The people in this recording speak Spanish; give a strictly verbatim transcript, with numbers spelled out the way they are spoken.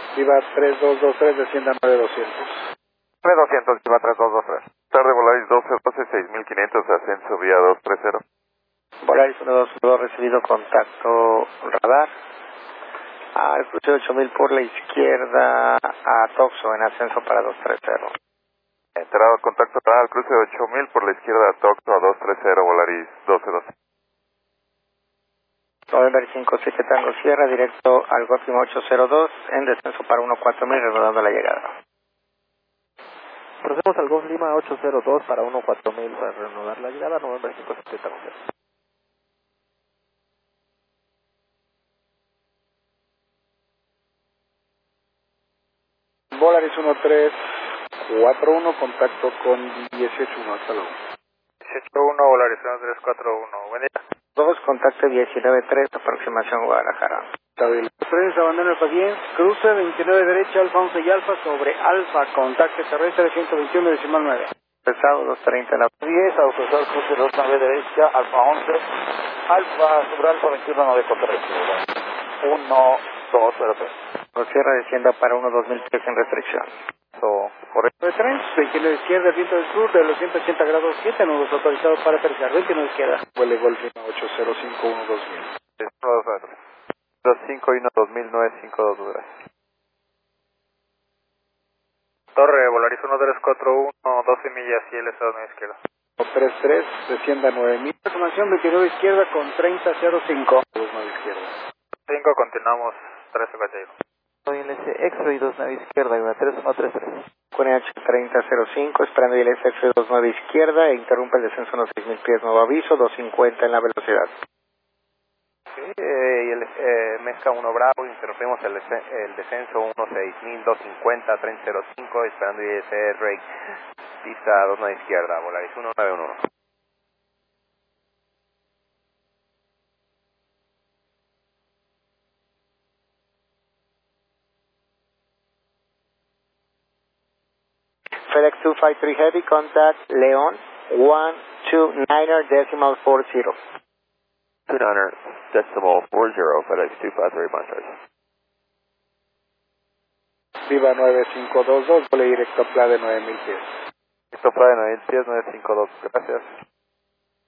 Viva tres dos dos tres, descienda nueve doscientos. nueve doscientos, Viva tres dos dos tres. Tarde Volaris doce doce, seis mil quinientos, ascenso vía dos tres cero. Volaris uno dos dos, recibido contacto radar. Al cruce ocho mil por la izquierda a Toxo en ascenso para dos tres cero. Entrado contacto radar al cruce ocho mil por la izquierda a Toxo a dos tres cero, Volaris doce doce. November cinco siete Tango Sierra, directo al Golf Lima ocho cero dos, en descenso para uno cuatro mil, reanudando la llegada. Procedemos al Golf Lima ocho cero dos para uno cuatro mil para reanudar la llegada, November cinco siete Tango Sierra. Volaris uno tres cuatro uno, contacto con dieciocho uno, hasta luego. dieciocho uno, Volaris uno tres cuatro uno, buen día. dos, contacto diecinueve tres, aproximación Guadalajara. Trenes, abandona el Paguín, cruce veintinueve derecha, Alfa once y Alfa sobre Alfa, contacto terrestre ciento veintiuno decimal nueve. Pesado dos treinta en la diez, autosal cruce dos nueve derecha, Alfa once, Alfa sobre Alfa veintiuno, nueve con terrestre. uno dos cero tres. Sierra descienda para uno dos mil tres en restricción. So, correcto de tren, veintinueve izquierda, viento del sur de los ciento ochenta grados siete, nudos autorizados para aterrizar, veintinueve izquierda. Vuele Golf Lima ocho cero cinco uno dos mil. dos cinco uno dos mil nueve cinco dos, gracias. Torre, Volaris uno tres cuatro uno, doce millas y el estado de izquierda. tres tres, descienda nueve mil. Información veintinueve izquierda con treinta cero cinco. nueve izquierda. cinco, continuamos trece Cacheiro. I L S X-Ray dos nueve izquierda, y tres uno tres tres. Q N H treinta cero cinco, esperando I L S X dos nueve izquierda e interrumpe el descenso unos seis mil pies, nuevo aviso, dos cincuenta en la velocidad. Sí, eh, y el eh, Mezca uno Bravo, interrumpimos el, el descenso uno seis mil doscientos cincuenta, treinta cero cinco, esperando I L S Rake, pista dos nueve izquierda, Volaris uno nueve uno. FedEx two five three Heavy, contact Leon one two niner decimal four zero. two niner decimal four zero, FedEx two five three Monsters. Viva nueve cinco dos dos, vuele directo a Playa de nueve mil pies. Esto Playa de nueve mil pies, nueve cinco dos, gracias.